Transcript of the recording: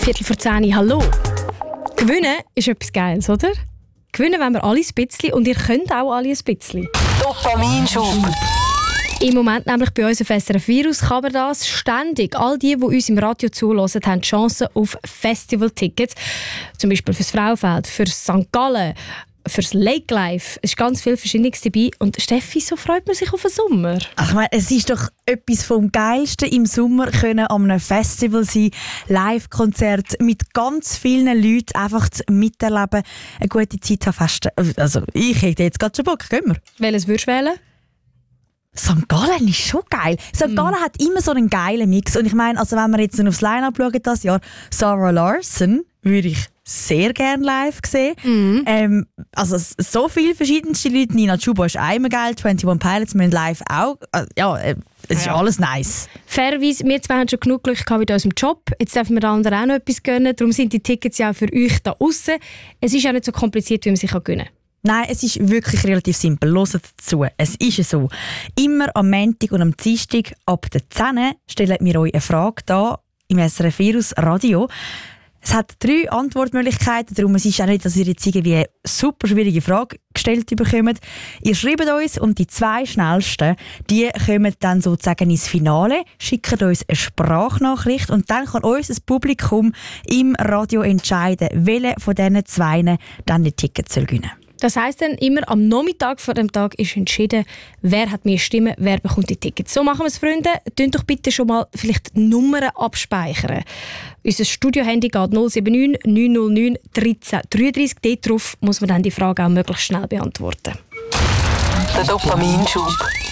10:15, hallo. Gewinnen ist etwas Geiles, oder? Gewinnen wollen wir alle ein bisschen und ihr könnt auch alle ein bisschen. Dopaminschub. Im Moment nämlich bei uns auf SRF Virus kann man das ständig. All die uns im Radio zuhören, haben Chancen auf Festivaltickets. Zum Beispiel fürs Frauenfeld, für St. Gallen, fürs Lake Life. Es ist ganz viel Verschiedenes dabei. Und Steffi, so freut man sich auf den Sommer. Ach, ich meine, es ist doch etwas vom Geilsten im Sommer können an einem Festival sein, Live-Konzert mit ganz vielen Leuten einfach miterleben, eine gute Zeit haben, festen. Also ich hätte jetzt gerade schon Bock, gehen wir. Welches würdest du wählen? St. Gallen ist schon geil. St. Gallen hat immer so einen geilen Mix. Und ich meine, also wenn wir jetzt aufs Line-Up schauen, das Jahr, Sarah Larson würde ich sehr gerne live sehen. Also so viele verschiedenste Leute. Nina Chuba ist einmal geil, 21 Pilots müssen live auch. Es ist alles nice. Fairerweise, wir zwei haben schon genug Glück gehabt mit unserem Job. Jetzt dürfen wir den anderen auch noch etwas gönnen. Darum sind die Tickets ja auch für euch da aussen. Es ist ja nicht so kompliziert, wie man sich gönnen kann. Nein, es ist wirklich relativ simpel. Hört dazu. Es ist so. Immer am Montag und am Dienstag ab der 10 stellen wir euch eine Frage da im SRF Virus Radio. Es hat 3 Antwortmöglichkeiten, darum es ist auch nicht, dass ihr jetzt irgendwie eine super schwierige Frage gestellt bekommt. Ihr schreibt uns und die 2 schnellsten, die kommen dann sozusagen ins Finale, schicken uns eine Sprachnachricht und dann kann unser Publikum im Radio entscheiden, welche von diesen 2 dann die Tickets gewinnen soll. Das heisst dann, immer am Nachmittag vor dem Tag ist entschieden, wer hat mehr Stimmen, wer bekommt die Tickets. So machen wir es, Freunde. Tönt doch bitte schon mal vielleicht die Nummern abspeichern. Unser Studio-Handy geht 079 909 1333. Dort drauf muss man dann die Frage auch möglichst schnell beantworten. Der Dopaminschub.